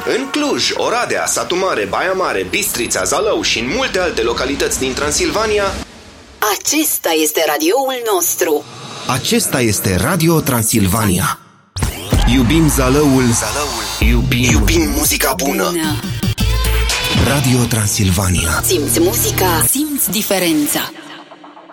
În Cluj, Oradea, Satu Mare, Baia Mare, Bistrița, Zalău și în multe alte localități din Transilvania. Acesta este radioul nostru. Acesta este Radio Transilvania. Iubim Zalăul. Iubim muzica bună. Radio Transilvania. Simți muzica, simți diferența.